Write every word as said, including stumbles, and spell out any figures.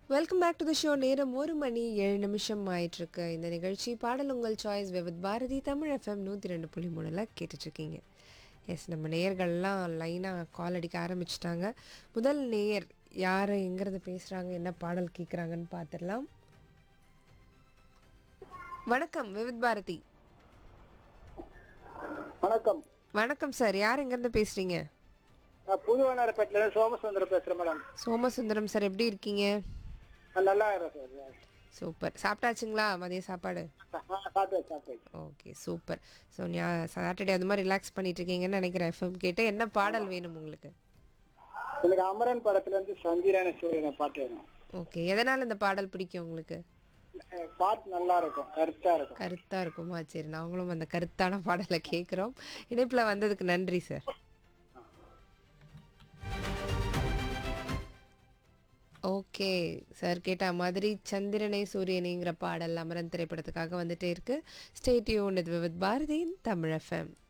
Welcome back to the show. நேரம் ஒரு மணி ஏழு நிமிஷம் ஆயிட்டிருக்கு. இந்த நிகழ்ச்சி பாடல் உங்கள் choice with Bharathi Tamil FM நூற்றி ரெண்டு புள்ளி மூணில் கேட்டுட்ருக்கீங்க. எஸ், நம்ம நேயர்கள்லாம் லைனாக கால் அடிக்க ஆரம்பிச்சிட்டாங்க. முதல் நேயர் யார், எங்கிறது பேசுகிறாங்க, என்ன பாடல் கேட்குறாங்கன்னு பார்த்துடலாம். வணக்கம் விவித் பாரதி. வணக்கம். வணக்கம் சார், யார் எங்கேருந்து பேசுகிறீங்க? நான் புதுவனாரப்பேட்டில சோமசுந்தரம் பேசுறேன் மேடம். சோமசுந்தரம் சார், எப்படி இருக்கீங்க? நான் நல்லா இருக்கிறேன் சார். சூப்பர். சாப்பிட்டாச்சுங்களா மதிய சாப்பாடு? ஆ, சாப்பிட்டேன் சாப்பிட்டேன். Okay, super. ஸோ சாட்டர்டே அது மாதிரி ரிலாக்ஸ் பண்ணிட்டு இருக்கீங்கன்னு நினைக்கிறேன். எஃப்எம் கேட்டு என்ன பாடல் வேணும் உங்களுக்கு? எனக்கு அமரன் படத்துல இருந்து சந்திரன சூரியனை பாட்டு வேணும். ஓகே, எதனால் இந்த பாடல் பிடிக்கும் உங்களுக்கு? அஹ் பாட்டு நல்லா இருக்கும், கருத்தா இருக்கும். கருத்தாக இருக்குமா? சரி, நாங்களும் அந்த கருத்தான பாடலை கேட்குறோம். இணைப்பில் வந்ததுக்கு நன்றி சார். ஓகே சார், கேட்ட மாதிரி சந்திரனை சூரியனைங்கிற பாடல் அமரன் திரைப்படத்துக்காக வந்துட்டே இருக்கு. ஸ்டே டியூன்ட் வித் பாரதியின் தமிழ் எஃப்எம்.